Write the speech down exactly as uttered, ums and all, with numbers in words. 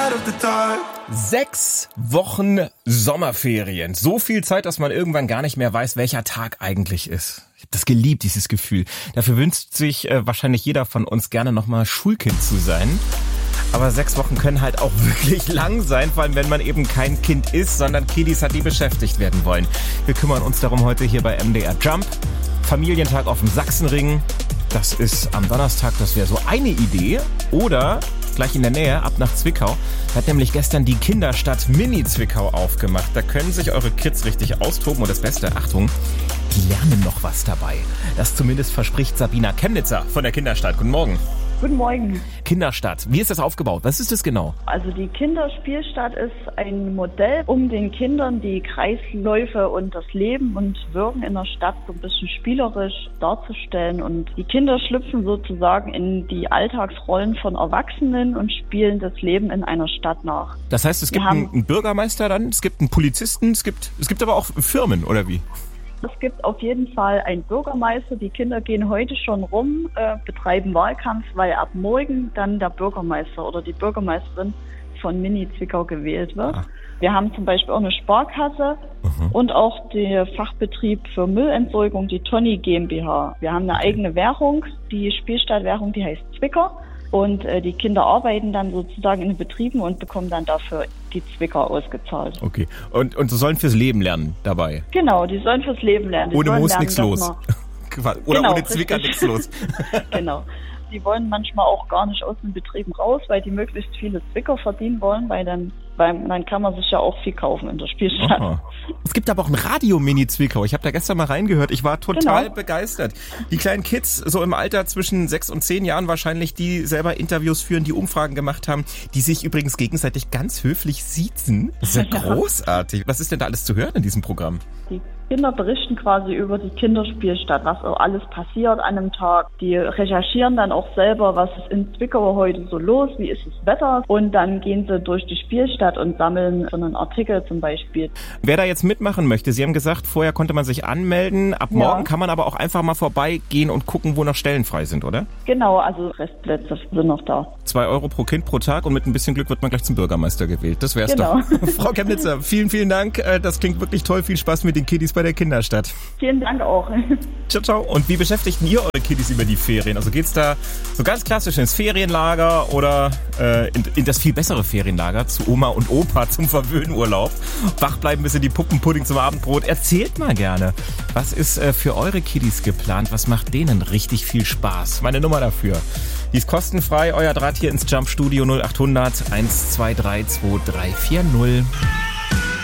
Sechs Wochen Sommerferien. So viel Zeit, dass man irgendwann gar nicht mehr weiß, welcher Tag eigentlich ist. Ich habe das geliebt, dieses Gefühl. Dafür wünscht sich äh, wahrscheinlich jeder von uns gerne nochmal Schulkind zu sein. Aber sechs Wochen können halt auch wirklich lang sein, vor allem wenn man eben kein Kind ist, sondern Kiddies hat, die beschäftigt werden wollen. Wir kümmern uns darum heute hier bei M D R Jump. Familientag auf dem Sachsenring. Das ist am Donnerstag, das wäre so eine Idee. Oder gleich in der Nähe, ab nach Zwickau. Da hat nämlich gestern die Kinderstadt Mini-Zwickau aufgemacht. Da können sich eure Kids richtig austoben. Und das Beste, Achtung, die lernen noch was dabei. Das zumindest verspricht Sabina Chemnitzer von der Kinderstadt. Guten Morgen. Guten Morgen. Kinderstadt, wie ist das aufgebaut? Was ist das genau? Also die Kinderspielstadt ist ein Modell, um den Kindern die Kreisläufe und das Leben und Wirken in der Stadt so ein bisschen spielerisch darzustellen. Und die Kinder schlüpfen sozusagen in die Alltagsrollen von Erwachsenen und spielen das Leben in einer Stadt nach. Das heißt, es gibt einen, einen Bürgermeister dann, es gibt einen Polizisten, es gibt, es gibt aber auch Firmen, oder wie? Es gibt auf jeden Fall einen Bürgermeister. Die Kinder gehen heute schon rum, äh, betreiben Wahlkampf, weil ab morgen dann der Bürgermeister oder die Bürgermeisterin von Mini-Zwickau gewählt wird. Ah. Wir haben zum Beispiel auch eine Sparkasse mhm. und auch den Fachbetrieb für Müllentsorgung, die Tonni GmbH. Wir haben eine eigene Währung, die Spielstadtwährung, die heißt Zwicker. Und äh, die Kinder arbeiten dann sozusagen in den Betrieben und bekommen dann dafür die Zwicker ausgezahlt. Okay. Und, und sie sollen fürs Leben lernen dabei? Genau, die sollen fürs Leben lernen. Die ohne sollen Moos lernen, nichts los. Oder genau, ohne Zwicker nichts los. Genau. Die wollen manchmal auch gar nicht aus den Betrieben raus, weil die möglichst viele Zwicker verdienen wollen, weil dann, weil dann kann man sich ja auch viel kaufen in der Spielstadt. Aha. Es gibt aber auch ein Radio-Mini-Zwickau. Ich habe da gestern mal reingehört. Ich war total genau. begeistert. Die kleinen Kids, so im Alter zwischen sechs und zehn Jahren wahrscheinlich, die selber Interviews führen, die Umfragen gemacht haben, die sich übrigens gegenseitig ganz höflich siezen. Das ist ja großartig. Was ist denn da alles zu hören in diesem Programm? Die Kinder berichten quasi über die Kinderspielstadt, was auch alles passiert an einem Tag. Die recherchieren dann auch selber, was ist in Zwickau heute so los, wie ist das Wetter. Und dann gehen sie durch die Spielstadt und sammeln so einen Artikel zum Beispiel. Wer da jetzt mitmachen möchte, Sie haben gesagt, vorher konnte man sich anmelden. Ab ja. morgen kann man aber auch einfach mal vorbeigehen und gucken, wo noch Stellen frei sind, oder? Genau, also Restplätze sind noch da. Zwei Euro pro Kind pro Tag und mit ein bisschen Glück wird man gleich zum Bürgermeister gewählt. Das wär's genau. doch. Frau Chemnitzer, vielen, vielen Dank. Das klingt wirklich toll. Viel Spaß mit den Kiddies bei der Kinderstadt. Vielen Dank auch. Ciao, ciao. Und wie beschäftigt ihr eure Kiddies über die Ferien? Also geht's da so ganz klassisch ins Ferienlager oder äh, in, in das viel bessere Ferienlager zu Oma und Opa zum Verwöhnurlaub? Wach bleiben bis in die Puppenpudding zum Abendbrot. Erzählt mal gerne. Was ist äh, für eure Kiddies geplant? Was macht denen richtig viel Spaß? Meine Nummer dafür. Die ist kostenfrei. Euer Draht hier ins Jump Studio null acht hundert eins zwei drei zwei drei vier null.